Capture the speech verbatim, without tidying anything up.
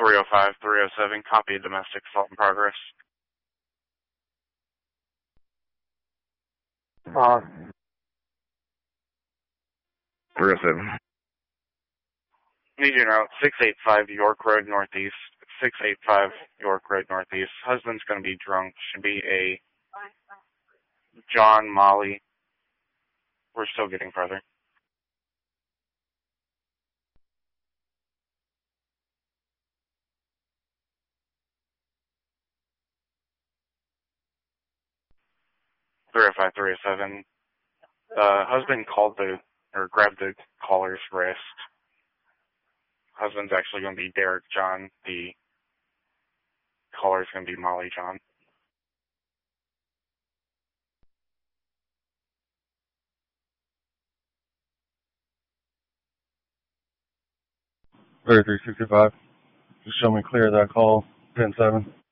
three oh five, three oh seven, copy domestic assault in progress. Uh, three oh seven. Need you now, six eight five York Road Northeast. six eight five York Road Northeast. Husband's going to be drunk. Should be a John Molly. We're still getting further. three oh five, three oh seven. Uh, husband called the, or grabbed the caller's wrist. Husband's actually going to be Derek John. The caller's going to be Molly John. thirty-three sixty-five. Just show me clear of that call. ten seven.